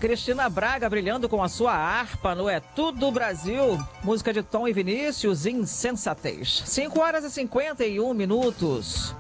Cristina Braga brilhando com a sua harpa no É Tudo Brasil. Música de Tom e Vinícius, Insensatez. 5h51.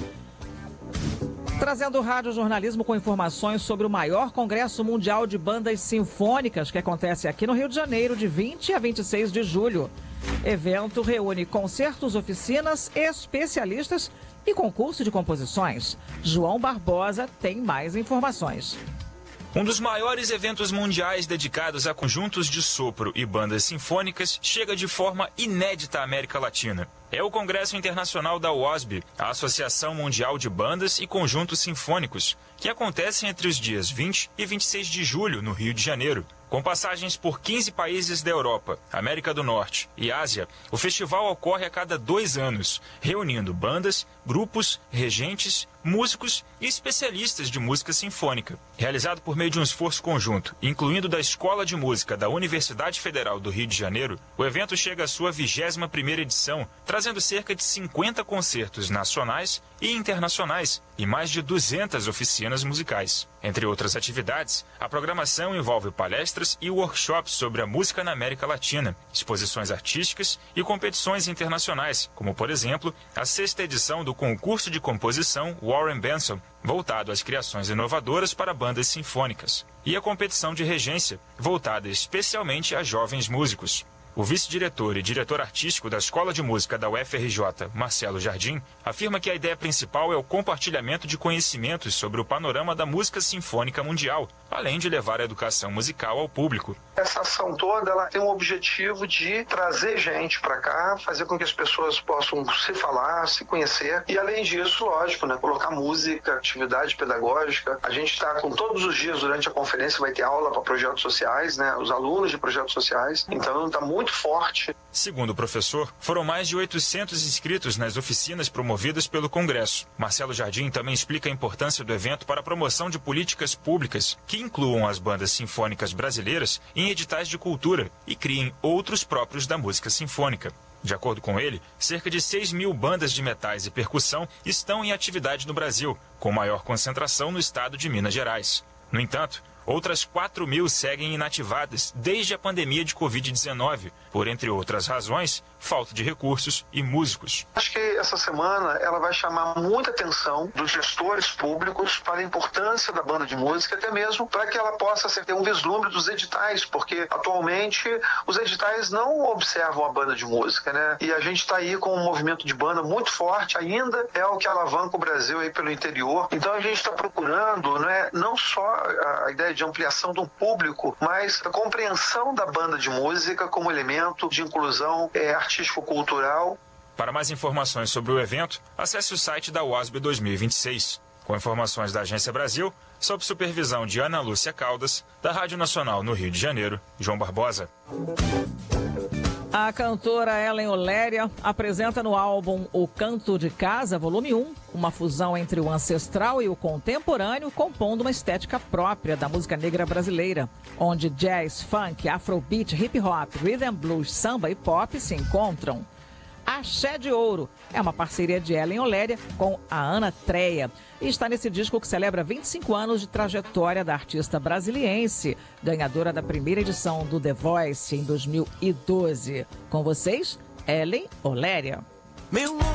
Trazendo o radiojornalismo com informações sobre o maior Congresso Mundial de Bandas Sinfônicas, que acontece aqui no Rio de Janeiro, de 20 a 26 de julho. Evento reúne concertos, oficinas, especialistas e concurso de composições. João Barbosa tem mais informações. Um dos maiores eventos mundiais dedicados a conjuntos de sopro e bandas sinfônicas chega de forma inédita à América Latina. É o Congresso Internacional da UOSB, a Associação Mundial de Bandas e Conjuntos Sinfônicos, que acontece entre os dias 20 e 26 de julho, no Rio de Janeiro. Com passagens por 15 países da Europa, América do Norte e Ásia, o festival ocorre a cada 2 anos, reunindo bandas, grupos, regentes, músicos e especialistas de música sinfônica. Realizado por meio de um esforço conjunto, incluindo da Escola de Música da Universidade Federal do Rio de Janeiro, o evento chega à sua 21ª edição, trazendo cerca de 50 concertos nacionais e internacionais e mais de 200 oficinas musicais. Entre outras atividades, a programação envolve palestras e workshops sobre a música na América Latina, exposições artísticas e competições internacionais, como, por exemplo, a 6ª edição do concurso de composição Warren Benson, voltado às criações inovadoras para bandas sinfônicas, e a competição de regência, voltada especialmente a jovens músicos. O vice-diretor e diretor artístico da Escola de Música da UFRJ, Marcelo Jardim, afirma que a ideia principal é o compartilhamento de conhecimentos sobre o panorama da música sinfônica mundial, além de levar a educação musical ao público. Essa ação toda ela tem o objetivo de trazer gente para cá, fazer com que as pessoas possam se falar, se conhecer e, além disso, lógico, colocar música, atividade pedagógica. A gente está com todos os dias durante a conferência, vai ter aula para projetos sociais, os alunos de projetos sociais, então está muito forte. Segundo o professor, foram mais de 800 inscritos nas oficinas promovidas pelo Congresso. Marcelo Jardim também explica a importância do evento para a promoção de políticas públicas que incluam as bandas sinfônicas brasileiras em editais de cultura e criem outros próprios da música sinfônica. De acordo com ele, cerca de 6.000 bandas de metais e percussão estão em atividade no Brasil, com maior concentração no estado de Minas Gerais. No entanto, outras 4.000 seguem inativadas desde a pandemia de Covid-19, por, entre outras razões, falta de recursos e músicos. Acho que essa semana ela vai chamar muita atenção dos gestores públicos para a importância da banda de música, até mesmo para que ela possa ter um vislumbre dos editais, porque atualmente os editais não observam a banda de música, E a gente está aí com um movimento de banda muito forte, ainda é o que alavanca o Brasil aí pelo interior. Então a gente está procurando, não só a ideia de ampliação do público, mas a compreensão da banda de música como elemento de inclusão artístico-cultural. Para mais informações sobre o evento, acesse o site da UOSB 2026. Com informações da Agência Brasil, sob supervisão de Ana Lúcia Caldas, da Rádio Nacional no Rio de Janeiro, João Barbosa. A cantora Ellen Oléria apresenta no álbum O Canto de Casa, volume 1, uma fusão entre o ancestral e o contemporâneo, compondo uma estética própria da música negra brasileira, onde jazz, funk, afrobeat, hip hop, rhythm blues, samba e pop se encontram. Axé de Ouro é uma parceria de Ellen Oléria com a Ana Treia e está nesse disco que celebra 25 anos de trajetória da artista brasiliense, ganhadora da primeira edição do The Voice em 2012. Com vocês, Ellen Oléria.